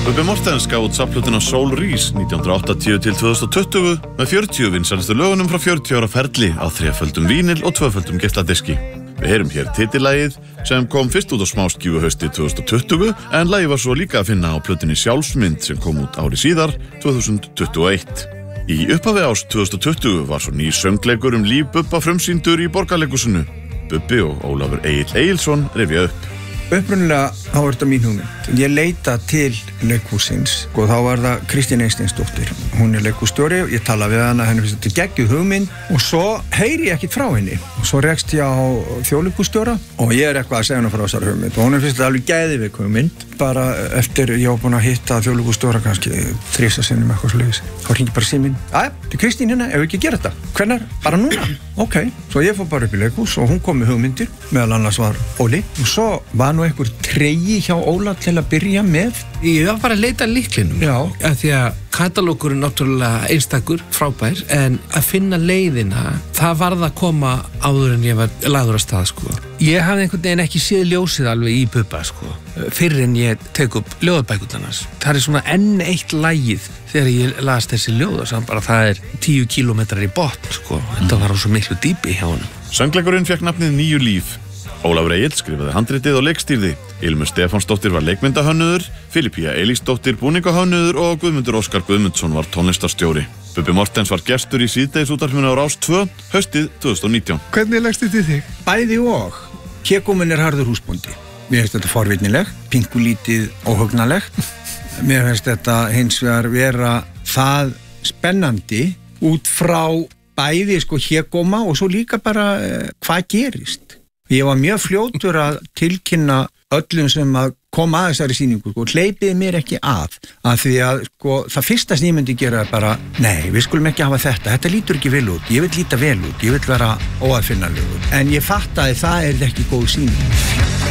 Bubbi Morthens gaf út safnplötuna Soul Reese 1980 til 2020 með 40 vinsælustu lögunum frá 40 ára ferli á 3-földum vínil og 2-földum geisladiski. Við heyrum hér titillagið sem kom fyrst út á smáskífu haustið 2020 en lagið var svo líka að finna á plötunni Sjálfsmynd sem kom út ári síðar 2021. Í upphafi árs 2020 var svo ný söngleikur líf Bubba frumsýndur í Borgarleikhúsinu. Bubbi og Ólafur Egill Egilsson rifja upp. Upprunalega þá var þetta mín hugmynd. Ég leita til leikhússins og þá var það Kristín Eysteinsdóttir. Hún leikhússtjóri og ég tala við hana, henni finnst þetta geggjuð hugmynd og svo heyri ég ekkert frá henni. Og svo rekst ég á þjóðleikhússtjóra og ég eitthvað að segja henni frá þessari hugmynd og hún finnst þetta alveg geðveik hugmynd. Bara eftir ég var búin að hitta þjóðleikhússtjóra kannski 3 sinnum eitthvað svoleiðis. Þá hringi bara síminn. Þetta er Kristín hérna, ef við ekki gera þetta. Hvenær? Bara núna. Ok. Svo ég fór bara upp í leikhús og hún kom með hugmyndir, meðal annars var Óli. Og svo var nú einhver tregi hjá Óla til að byrja með. Ég var bara að leita lyklinum. Já. Af því að katalógur er náttúrulega einstakur, frábær, en að finna leiðina, það varð að koma áður en ég var lagður af stað, sko. Ég hafði einhvern veginn ekki séð ljósið alveg í Bubba, sko, fyrr en ég tek upp ljóðabækurnar. Það er svona enn eitt lagið þegar ég las þessi ljóð og bara það er 10 kílómetrar í botn, sko. Þetta var á svo miklu dýpi hjá honum. Söngleikurinn fékk nafnið Nýju líf. Ólafur Egill skrifaði handritið og leikstýrði. Ilmur Stefánsdóttir var leikmyndahönnuður, Filippía Elísdóttir búningahönnuður og Guðmundur Óskar Guðmundsson var tónlistarstjóri. Bubbi Morthens var gestur í síðdegisútvarpinu á Rás 2 haustið 2019. Hvernig leggst þetta í þig? Bæði og. Hégóminn er harður húsbóndi. Mér finnst þetta forvitnilegt, pingulítið óhugnalegt. Mér finnst þetta hins vegar vera það spennandi út frá bæði hégóma og svo líka bara hvað gerist. Ég var mjög fljótur að tilkynna öllum sem að koma að þessari sýningu og hleypiði mér ekki að því að það fyrsta sem ég myndi gera er bara nei, við skulum ekki hafa þetta lítur ekki vel út, ég vil líta vel út, ég vil vera óaðfinnanlegur en ég fattaði það er ekki góð sýning.